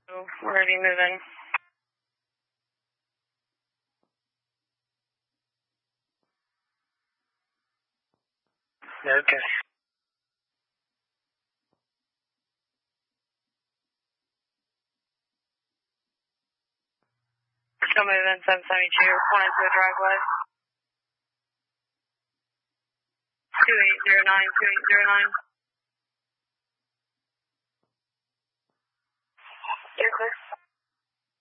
We're already moving. Okay. Still moving, 772, one into a driveway. 2809, 2809. Yes, sir.